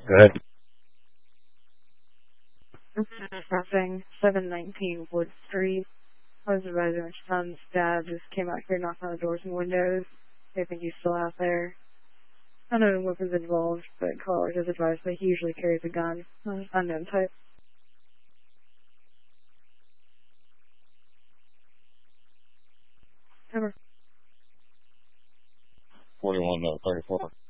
Go ahead. Crossing 719 Wood Street. I was advising my son's dad just came out here, knocked on the doors and windows. They think he's still out there. I don't know what was involved, but callers has advised that he usually carries a gun. Unknown type. Over. 41 34.